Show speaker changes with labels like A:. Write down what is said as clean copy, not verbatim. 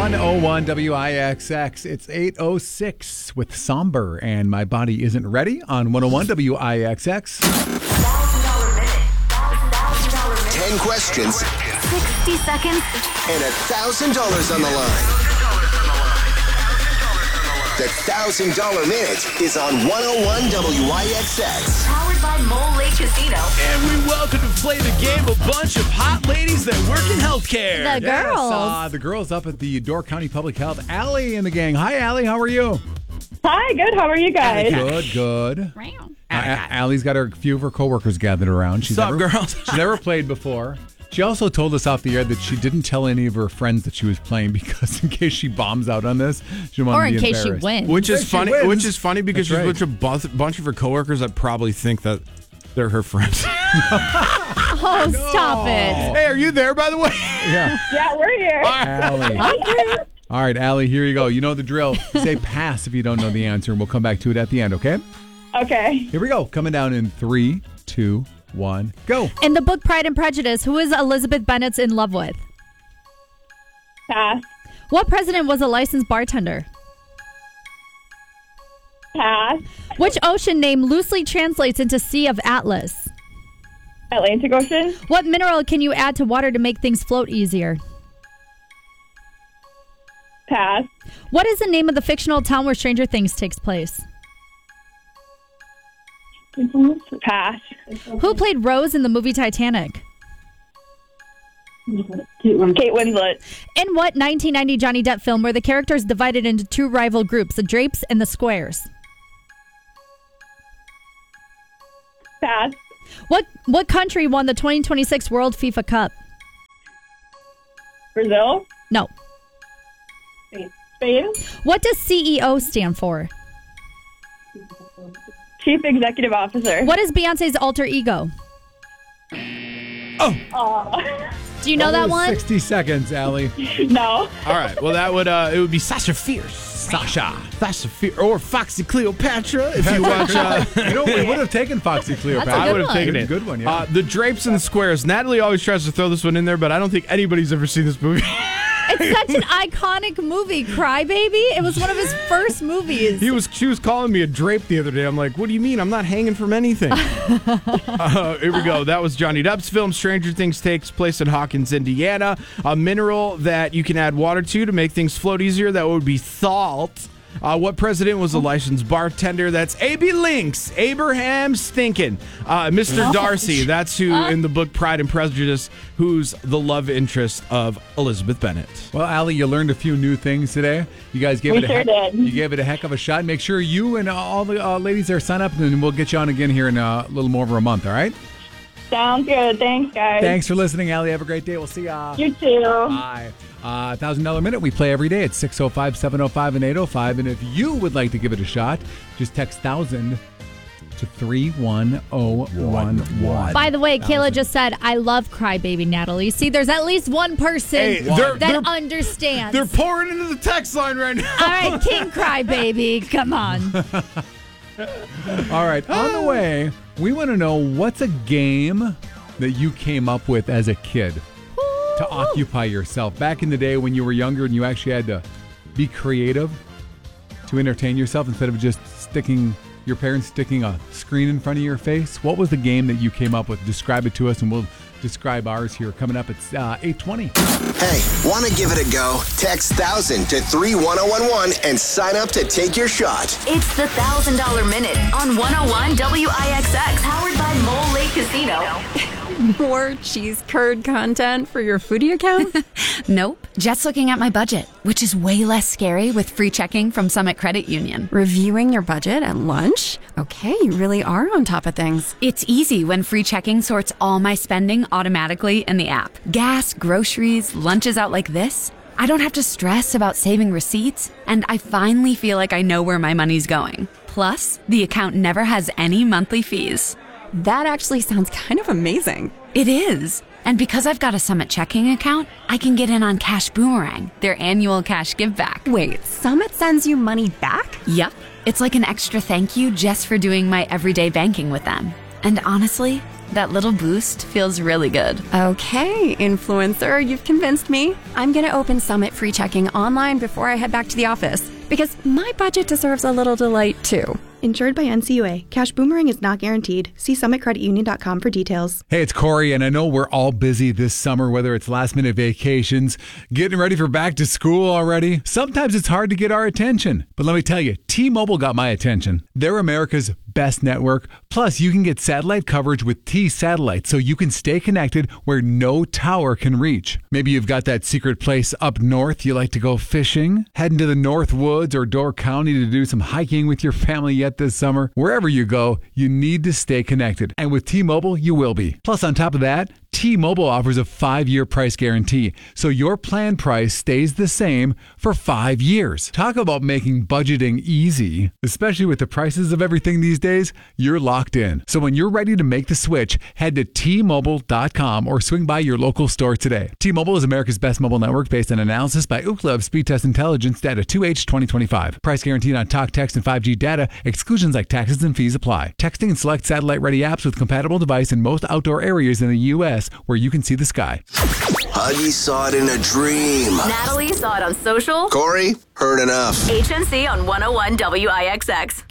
A: 101 WIXX. It's 8:06 with Somber and My Body Isn't Ready on 101 WIXX.
B: $1,000 minute. $1,000 minute.
C: 10 questions
B: 60 seconds.
C: and $1,000 on the line. The $1,000 minute is on 101 WIXX.
B: Powered by Mole Lake Casino.
D: And we welcome to play the game a bunch of hot ladies that work in healthcare.
E: The girls.
A: Yes, the girls up at the Door County Public Health. Allie and the gang. Hi, Allie. How are you?
F: Hi, good. How are you guys?
A: Good. Allie's got a few of her coworkers gathered around.
D: What's up, girls?
A: She's never played before. She also told us off the air that she didn't tell any of her friends that she was playing because in case she bombs out on this, she didn't want
E: Or
A: to be
E: in case she
A: embarrassed.
E: wins.
D: Which is
A: She
D: funny.
A: wins.
D: Which is funny because
A: That's
D: she's with a bunch of her coworkers that probably think that they're her friends.
E: Oh, stop it.
D: Hey, are you there, by the way?
A: Yeah.
F: Yeah, we're here.
A: Allie. All right, Allie, here you go. You know the drill. Say pass if you don't know the answer, and we'll come back to it at the end, okay?
F: Okay.
A: Here we go. Coming down in 3, 2, 1, go.
E: In the book Pride and Prejudice, who is Elizabeth Bennet in love with?
F: Pass.
E: What president was a licensed bartender?
F: Pass.
E: Which ocean name loosely translates into Sea of Atlas?
F: Atlantic Ocean.
E: What mineral can you add to water to make things float easier?
F: Pass.
E: What is the name of the fictional town where Stranger Things takes place?
F: Pass.
E: Who played Rose in the movie Titanic?
F: Kate Winslet.
E: In what 1990 Johnny Depp film were the characters divided into two rival groups, the Drapes and the Squares?
F: Pass.
E: What country won the 2026 World FIFA Cup?
F: Brazil.
E: No.
F: Spain.
E: What does CEO stand for?
F: Chief Executive Officer.
E: What is Beyonce's alter ego? Do you know that one?
A: 60 seconds, Allie.
F: No.
D: All right. Well, that would it would be Sasha Fierce. Sasha Fierce, or Foxy Cleopatra. If you watch,
A: You know, we would have taken Foxy Cleopatra.
E: That's a
D: I
E: good
D: would have
E: one.
D: taken it.
A: Good one, yeah.
D: The Drapes and the Squares. Natalie always tries to throw this one in there, but I don't think anybody's ever seen this movie.
E: It's such an iconic movie, Crybaby. It was one of his first movies.
D: She was calling me a drape the other day. I'm like, what do you mean? I'm not hanging from anything. Here we go. That was Johnny Depp's film. Stranger Things takes place in Hawkins, Indiana. A mineral that you can add water to make things float easier. That would be salt. What president was a licensed bartender? That's A.B. Links, Abraham Stinkin. Mr. Darcy, that's who in the book Pride and Prejudice, who's the love interest of Elizabeth Bennet.
A: Well, Allie, you learned a few new things today. You guys gave
F: We
A: it a
F: sure did.
A: You gave it a heck of a shot. Make sure you and all the ladies there sign up, and we'll get you on again here in a little more over a month, all right?
F: Sounds good. Thanks, guys.
A: Thanks for listening, Allie. Have a great day. We'll see ya.
F: You too.
A: Bye. $1,000 minute. We play every day at 605, 705, and 805. And if you would like to give it a shot, just text 1,000 to 31011.
E: By the way, Kayla just said, I love Crybaby, Natalie. See, there's at least one person
D: Hey, they're
E: understands.
D: They're pouring into the text line right now.
E: All right, King Crybaby, come on.
A: All right. On the way, we want to know what's a game that you came up with as a kid to occupy yourself. Back in the day when you were younger and you actually had to be creative to entertain yourself instead of just your parents sticking a screen in front of your face. What was the game that you came up with? Describe it to us and we'll describe ours here coming up at 8:20.
C: Hey, want to give it a go? Text 1,000 to 31011 and sign up to take your shot.
B: It's the $1,000 minute on 101 WIXX. Powered by Mole Lake Casino.
G: More cheese curd content for your foodie account?
H: Nope. Just looking at my budget, which is way less scary with free checking from Summit Credit Union.
G: Reviewing your budget at lunch? Okay, you really are on top of things.
H: It's easy when free checking sorts all my spending automatically in the app. Gas, groceries, lunches out like this. I don't have to stress about saving receipts, and I finally feel like I know where my money's going. Plus, the account never has any monthly fees.
G: That actually sounds kind of amazing.
H: It is. And because I've got a Summit checking account, I can get in on Cash Boomerang, their annual cash give back.
G: Wait, Summit sends you money back?
H: Yep. It's like an extra thank you just for doing my everyday banking with them. And honestly, that little boost feels really good.
G: Okay, influencer, you've convinced me. I'm going to open Summit free checking online before I head back to the office because my budget deserves a little delight too.
I: Insured by NCUA. Cash Boomerang is not guaranteed. See summitcreditunion.com for details.
A: Hey, it's Corey, and I know we're all busy this summer, whether it's last-minute vacations, getting ready for back to school already. Sometimes it's hard to get our attention. But let me tell you, T-Mobile got my attention. They're America's best network. Plus, you can get satellite coverage with T-Satellite, so you can stay connected where no tower can reach. Maybe you've got that secret place up north you like to go fishing, heading to the North Woods or Door County to do some hiking with your family yet this summer. Wherever you go, you need to stay connected. And with T-Mobile, you will be. Plus, on top of that, T-Mobile offers a 5-year price guarantee, so your plan price stays the same for 5 years. Talk about making budgeting easy. Especially with the prices of everything these days, you're locked in. So when you're ready to make the switch, head to T-Mobile.com or swing by your local store today. T-Mobile is America's best mobile network based on analysis by Ookla of Speed Test Intelligence data 2H 2025. Price guaranteed on talk, text, and 5G data. Exclusions like taxes and fees apply. Texting and select satellite-ready apps with compatible device in most outdoor areas in the U.S. where you can see the sky.
C: Huggy saw it in a dream.
B: Natalie saw it on social.
C: Corey heard enough.
B: HNC on 101 WIXX.